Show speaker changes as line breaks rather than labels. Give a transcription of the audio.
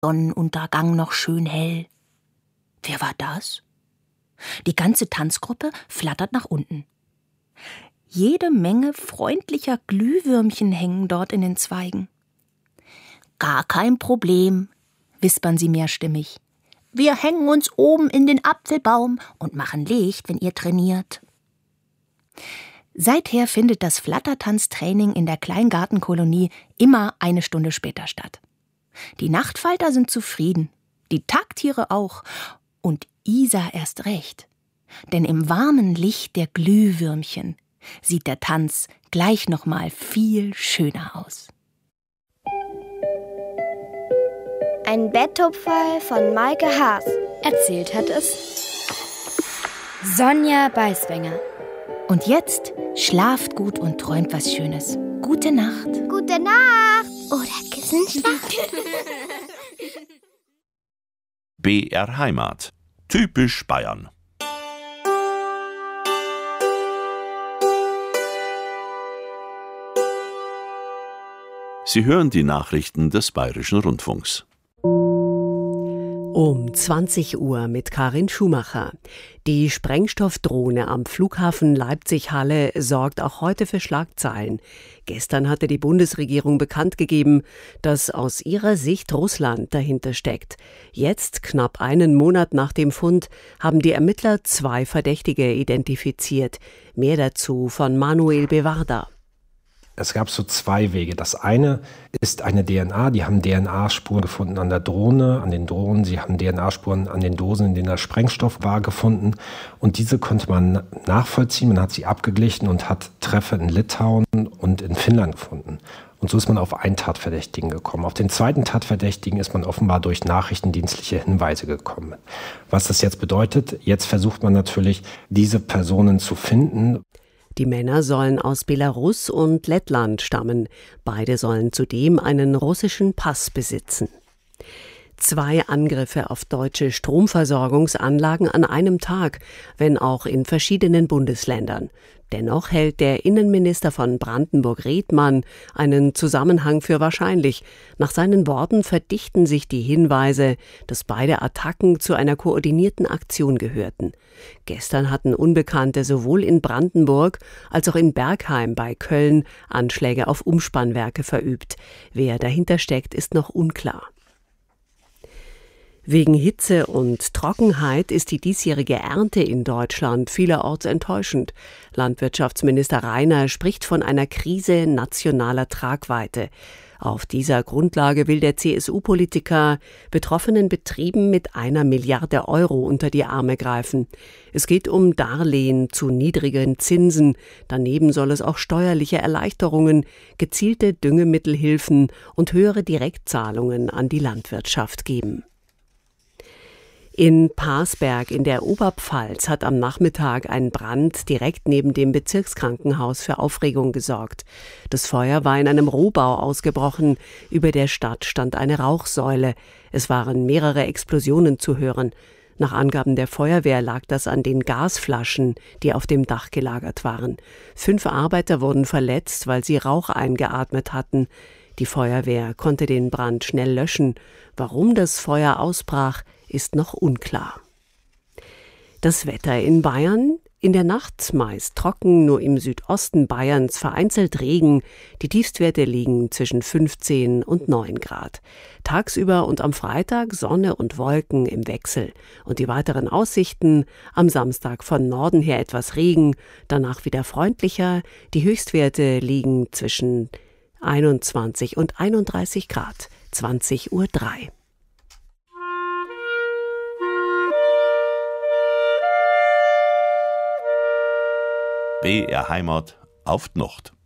Sonnenuntergang noch schön hell. Wer war das? Die ganze Tanzgruppe flattert nach unten. Jede Menge freundlicher Glühwürmchen hängen dort in den Zweigen. »Gar kein Problem«, wispern sie mehrstimmig. »Wir hängen uns oben in den Apfelbaum und machen Licht, wenn ihr trainiert.« Seither findet das Flattertanztraining in der Kleingartenkolonie immer eine Stunde später statt. Die Nachtfalter sind zufrieden, die Tagtiere auch und Isa erst recht. Denn im warmen Licht der Glühwürmchen sieht der Tanz gleich noch mal viel schöner aus.
Ein Betthupferl von Maike Haas. Erzählt hat es Sonja Beiswenger.
Und jetzt schlaft gut und träumt was Schönes. Gute Nacht.
Gute Nacht. Oder Kissenschlacht.
BR Heimat. Typisch Bayern. Sie hören die Nachrichten des Bayerischen Rundfunks.
Um 20 Uhr mit Karin Schumacher. Die Sprengstoffdrohne am Flughafen Leipzig-Halle sorgt auch heute für Schlagzeilen. Gestern hatte die Bundesregierung bekannt gegeben, dass aus ihrer Sicht Russland dahinter steckt. Jetzt, knapp einen Monat nach dem Fund, haben die Ermittler 2 Verdächtige identifiziert. Mehr dazu von Manuel Bewarda.
Es gab so 2 Wege. Das eine ist eine DNA. Die haben DNA-Spuren gefunden an der Drohne, an den Drohnen. Sie haben DNA-Spuren an den Dosen, in denen der Sprengstoff war, gefunden. Und diese konnte man nachvollziehen. Man hat sie abgeglichen und hat Treffer in Litauen und in Finnland gefunden. Und so ist man auf einen Tatverdächtigen gekommen. Auf den zweiten Tatverdächtigen ist man offenbar durch nachrichtendienstliche Hinweise gekommen. Was das jetzt bedeutet, jetzt versucht man natürlich, diese Personen zu finden.
Die Männer sollen aus Belarus und Lettland stammen. Beide sollen zudem einen russischen Pass besitzen. 2 Angriffe auf deutsche Stromversorgungsanlagen an einem Tag, wenn auch in verschiedenen Bundesländern. Dennoch hält der Innenminister von Brandenburg Redmann einen Zusammenhang für wahrscheinlich. Nach seinen Worten verdichten sich die Hinweise, dass beide Attacken zu einer koordinierten Aktion gehörten. Gestern hatten Unbekannte sowohl in Brandenburg als auch in Bergheim bei Köln Anschläge auf Umspannwerke verübt. Wer dahinter steckt, ist noch unklar. Wegen Hitze und Trockenheit ist die diesjährige Ernte in Deutschland vielerorts enttäuschend. Landwirtschaftsminister Rainer spricht von einer Krise nationaler Tragweite. Auf dieser Grundlage will der CSU-Politiker betroffenen Betrieben mit 1 Milliarde Euro unter die Arme greifen. Es geht um Darlehen zu niedrigen Zinsen. Daneben soll es auch steuerliche Erleichterungen, gezielte Düngemittelhilfen und höhere Direktzahlungen an die Landwirtschaft geben. In Parsberg in der Oberpfalz hat am Nachmittag ein Brand direkt neben dem Bezirkskrankenhaus für Aufregung gesorgt. Das Feuer war in einem Rohbau ausgebrochen. Über der Stadt stand eine Rauchsäule. Es waren mehrere Explosionen zu hören. Nach Angaben der Feuerwehr lag das an den Gasflaschen, die auf dem Dach gelagert waren. 5 Arbeiter wurden verletzt, weil sie Rauch eingeatmet hatten. Die Feuerwehr konnte den Brand schnell löschen. Warum das Feuer ausbrach, ist noch unklar. Das Wetter in Bayern: in der Nacht meist trocken, nur im Südosten Bayerns vereinzelt Regen. Die Tiefstwerte liegen zwischen 15 und 9 Grad. Tagsüber und am Freitag Sonne und Wolken im Wechsel. Und die weiteren Aussichten: am Samstag von Norden her etwas Regen, danach wieder freundlicher. Die Höchstwerte liegen zwischen 21 und 31 Grad. 20:03 Uhr.
BR Heimat auf die Nacht.